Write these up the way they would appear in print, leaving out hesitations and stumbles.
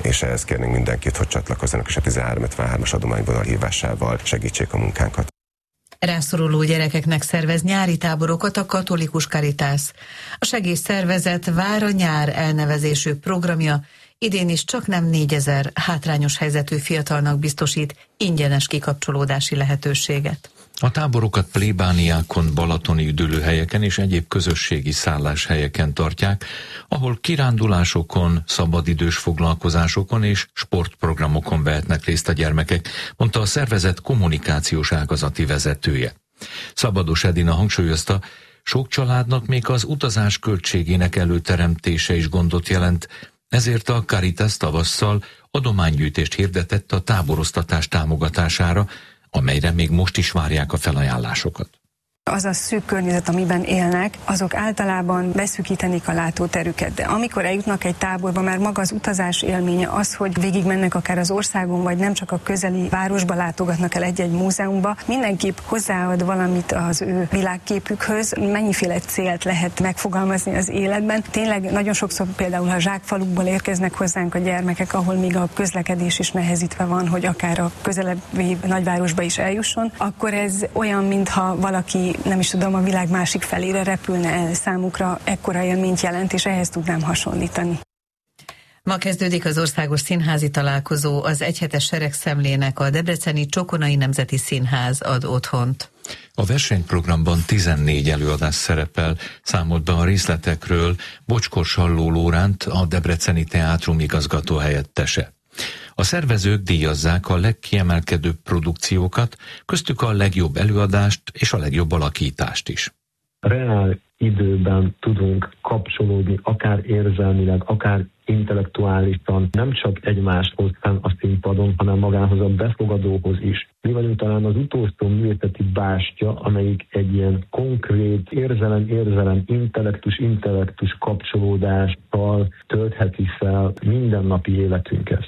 és ehhez kérnénk mindenkit, hogy csatlakozzanak, és a 1353-as adományvonal hívásával segítsék a munkánkat. Rászoruló gyerekeknek szervez nyári táborokat a Katolikus Caritas. A segélyszervezet Vár a nyár elnevezésű programja idén is csaknem 4000 hátrányos helyzetű fiatalnak biztosít ingyenes kikapcsolódási lehetőséget. A táborokat plébániákon, balatoni üdülőhelyeken és egyéb közösségi szálláshelyeken tartják, ahol kirándulásokon, szabadidős foglalkozásokon és sportprogramokon vehetnek részt a gyermekek, mondta a szervezet kommunikációs ágazati vezetője. Szabados Edina hangsúlyozta, sok családnak még az utazás költségének előteremtése is gondot jelent, ezért a Caritas tavasszal adománygyűjtést hirdetett a táboroztatás támogatására, amelyre még most is várják a felajánlásokat. Az a szűk környezet, amiben élnek, azok általában beszűkítenik a látóterüket, de amikor eljutnak egy táborba, már maga az utazás élménye az, hogy végigmennek akár az országon, vagy nem csak a közeli városba látogatnak el egy-egy múzeumba, mindenképp hozzáad valamit az ő világképükhöz, mennyiféle célt lehet megfogalmazni az életben. Tényleg nagyon sokszor például, ha zsákfalukból érkeznek hozzánk a gyermekek, ahol még a közlekedés is nehezítve van, hogy akár a közelebbi nagyvárosba is eljusson, akkor ez olyan, mintha valaki nem is tudom, a világ másik felére repülne el, számukra ekkora élményt jelent, és ehhez tudnám hasonlítani. Ma kezdődik az országos színházi találkozó, az egyhetes seregszemlének a debreceni Csokonai Nemzeti Színház ad otthont. A versenyprogramban 14 előadás szerepel, számolt be a részletekről Bocskor Salló Lóránt, a Debreceni Teátrum igazgató helyettese. A szervezők díjazzák a legkiemelkedőbb produkciókat, köztük a legjobb előadást és a legjobb alakítást is. Reál időben tudunk kapcsolódni, akár érzelmileg, akár intellektuálisan, nem csak egymáshoz a színpadon, hanem magához a befogadóhoz is. Mi vagyunk talán az utolsó művészeti bástya, amelyik egy ilyen konkrét érzelem, intellektus kapcsolódással töltheti fel mindennapi életünket.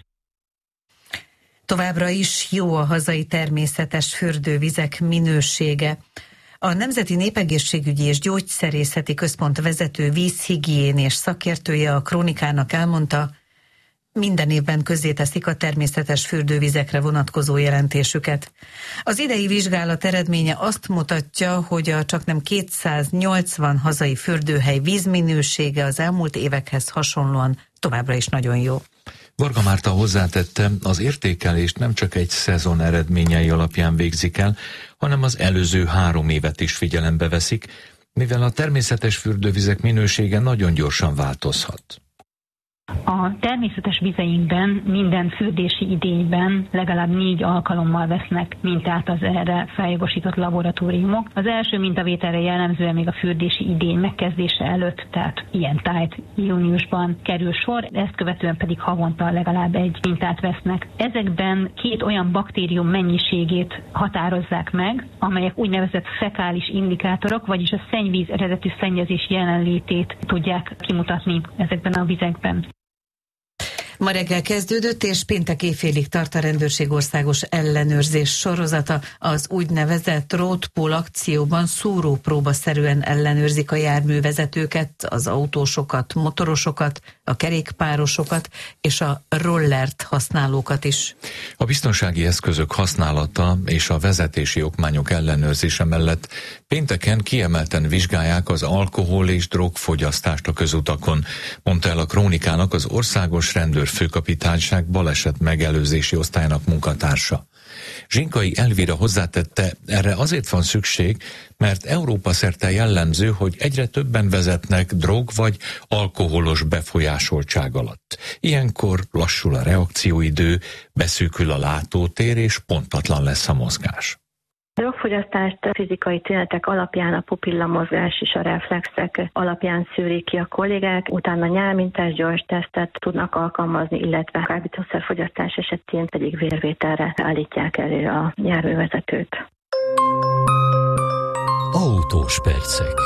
Továbbra is jó a hazai természetes fürdővizek minősége. A Nemzeti Népegészségügyi és Gyógyszerészeti Központ vezető vízhigiénés szakértője a Krónikának elmondta, minden évben közzéteszik a természetes fürdővizekre vonatkozó jelentésüket. Az idei vizsgálat eredménye azt mutatja, hogy a csaknem 280 hazai fürdőhely vízminősége az elmúlt évekhez hasonlóan továbbra is nagyon jó. Varga Márta hozzátette, az értékelést nem csak egy szezon eredményei alapján végzik el, hanem az előző 3 évet is figyelembe veszik, mivel a természetes fürdővizek minősége nagyon gyorsan változhat. A természetes vizeinkben minden fürdési idényben legalább 4 alkalommal vesznek mintát az erre feljogosított laboratóriumok. Az első mintavételre jellemzően még a fürdési idény megkezdése előtt, tehát ilyen tájt júniusban kerül sor, ezt követően pedig havonta legalább 1 mintát vesznek. Ezekben 2 olyan baktérium mennyiségét határozzák meg, amelyek úgynevezett fekális indikátorok, vagyis a szennyvíz eredetű szennyezés jelenlétét tudják kimutatni ezekben a vizekben. Ma reggel kezdődött, és péntek éjfélig tart a rendőrség országos ellenőrzés sorozata. Az úgynevezett roadpool akcióban szúrópróbaszerűen ellenőrzik a járművezetőket, az autósokat, motorosokat, a kerékpárosokat és a rollert használókat is. A biztonsági eszközök használata és a vezetési okmányok ellenőrzése mellett pénteken kiemelten vizsgálják az alkohol és drogfogyasztást a közutakon, mondta el a Krónikának az országos rendőrfőkapitányság baleset megelőzési osztályának munkatársa. Zsinkai Elvira hozzátette, erre azért van szükség, mert Európa szerte jellemző, hogy egyre többen vezetnek drog vagy alkoholos befolyásoltság alatt. Ilyenkor lassul a reakcióidő, beszűkül a látótér és pontatlan lesz a mozgás. A drogfogyasztást fizikai tünetek alapján, a pupillamozgás és a reflexek alapján szűrik ki a kollégák, utána nyálmintás gyors tesztet tudnak alkalmazni, illetve kábítószerfogyasztás esetén pedig vérvételre állítják elő a járművezetőt. Autós percek.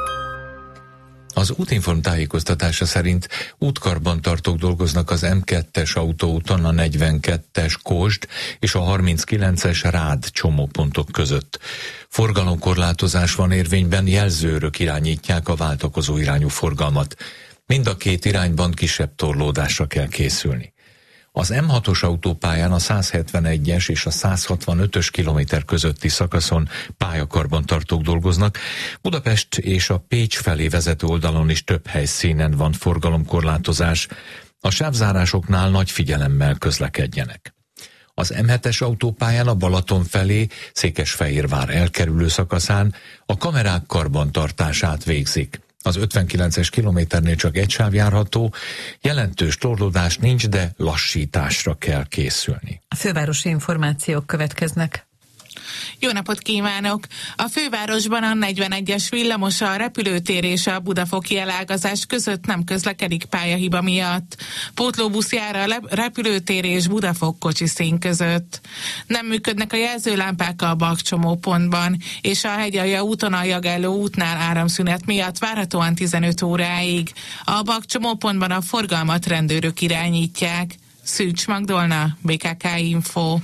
Az Útinform tájékoztatása szerint útkarbantartók dolgoznak az M2-es autóúton, a 42-es Kosd és a 39-es Rád csomópontok között. Forgalomkorlátozás van érvényben, jelzőrök irányítják a váltakozó irányú forgalmat. Mind a 2 irányban kisebb torlódásra kell készülni. Az M6-os autópályán a 171-es és a 165-ös kilométer közötti szakaszon pályakarbantartók dolgoznak. Budapest és a Pécs felé vezető oldalon is több helyszínen van forgalomkorlátozás. A sávzárásoknál nagy figyelemmel közlekedjenek. Az M7-es autópályán a Balaton felé Székesfehérvár elkerülő szakaszán a kamerák karbantartását végzik. Az 59-es kilométernél csak egy sáv járható, jelentős torlódás nincs, de lassításra kell készülni. A fővárosi információk következnek. Jó napot kívánok! A fővárosban a 41-es villamos, a repülőtér és a budafoki elágazás között nem közlekedik pályahiba miatt. Pótlóbusz jár a repülőtér és Budafok kocsiszín között. Nem működnek a jelzőlámpák a bakcsomópontban, és a Hegyalja úton a Jagelló útnál áramszünet miatt várhatóan 15 óráig. A bakcsomópontban a forgalmat rendőrök irányítják. Szűcs Magdolna, BKK Info.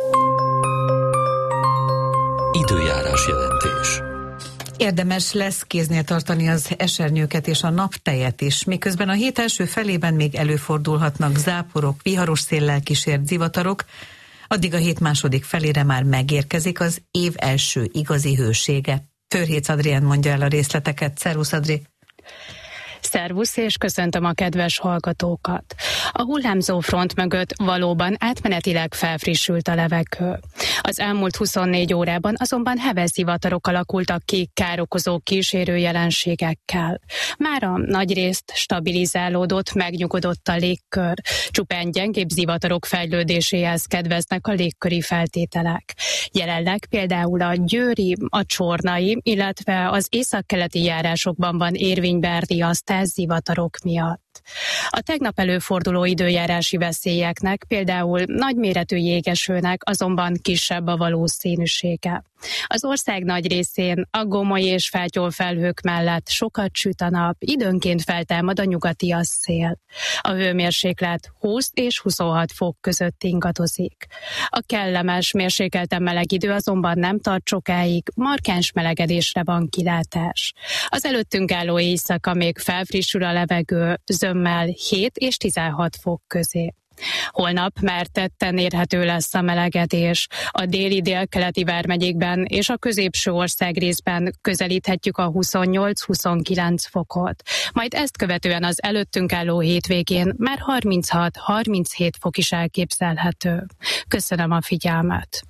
Időjárás jelentés. Érdemes lesz kéznél tartani az esernyőket és a naptejet is, miközben a hét első felében még előfordulhatnak záporok, viharos széllel kísért zivatarok, addig a hét második felére már megérkezik az év első igazi hősége. Förhécz Adrián mondja el a részleteket. Szervusz, Adri! Szervusz, és köszöntöm a kedves hallgatókat. A hullámzó front mögött valóban átmenetileg felfrissült a levegő. Az elmúlt 24 órában azonban heves zivatarok alakultak ki károkozó kísérő jelenségekkel. Mára nagyrészt stabilizálódott, megnyugodott a légkör. Csupán gyengébb zivatarok fejlődéséhez kedveznek a légköri feltételek. Jelenleg például a győri, a csornai, illetve az északkeleti járásokban van érvényben riasztás zivatarok miatt. A tegnap előforduló időjárási veszélyeknek, például nagyméretű jégesőnek azonban kisebb a valószínűsége. Az ország nagy részén a gomoly és feltyolfelhők mellett sokat süt a nap, időnként feltámad a nyugati szél. A hőmérséklet 20 és 26 fok között ingadozik. A kellemes, mérsékelten meleg idő azonban nem tart sokáig, markáns melegedésre van kilátás. Az előttünk álló éjszaka még felfrissül a levegő, zömmel 7 és 16 fok közé. Holnap már tetten érhető lesz a melegedés. A déli délkeleti vármegyékben és a középső országrészben közelíthetjük a 28-29 fokot. Majd ezt követően az előttünk álló hétvégén már 36-37 fok is elképzelhető. Köszönöm a figyelmet!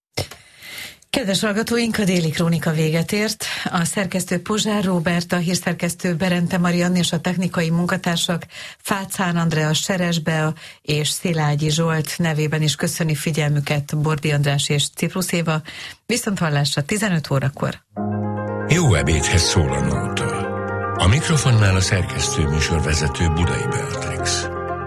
Kedves hallgatóink, a Déli Krónika véget ért. A szerkesztő Pozsár Róbert, a hírszerkesztő Berente Mariann és a technikai munkatársak Fácán Andrea, Seres Bea és Szilágyi Zsolt nevében is köszöni figyelmüket Bordi András és Ciprus Éva. Viszonthallásra 15 órakor. Jó ebédhez szól a nóta. A mikrofonnál a szerkesztő műsorvezető Budai Beatrix.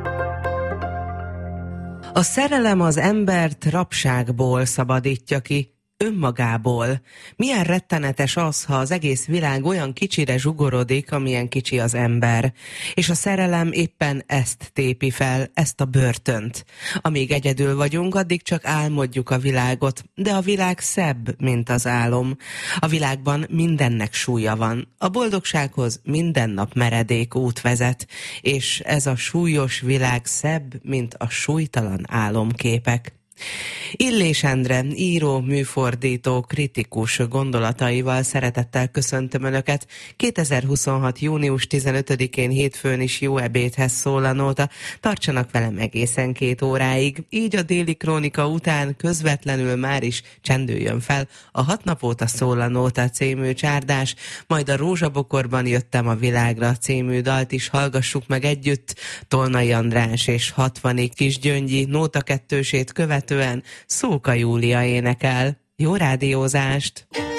A szerelem az embert rabságból szabadítja ki, önmagából. Milyen rettenetes az, ha az egész világ olyan kicsire zsugorodik, amilyen kicsi az ember. És a szerelem éppen ezt tépi fel, ezt a börtönt. Amíg egyedül vagyunk, addig csak álmodjuk a világot, de a világ szebb, mint az álom. A világban mindennek súlya van. A boldogsághoz minden nap meredék út vezet, és ez a súlyos világ szebb, mint a súlytalan álomképek. Illés Endre, író, műfordító, kritikus gondolataival szeretettel köszöntöm Önöket. 2026. június 15-én hétfőn is jó ebédhez szól a nóta. Tartsanak velem egészen 2 óráig. Így a Déli Krónika után közvetlenül már is csendüljön fel a 6 nap óta szól a nóta című csárdás, majd a Rózsabokorban jöttem a világra című dalt is hallgassuk meg együtt. Tolnai András és 60 Kisgyöngyi nóta kettősét követően Szóka Júlia énekel. Jó rádiózást!